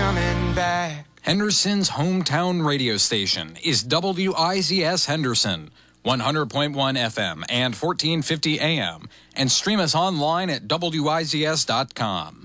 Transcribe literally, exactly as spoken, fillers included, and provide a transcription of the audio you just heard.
coming back. Henderson's hometown radio station is W I Z S Henderson, one hundred point one F M and fourteen fifty A M, and stream us online at W I Z S dot com.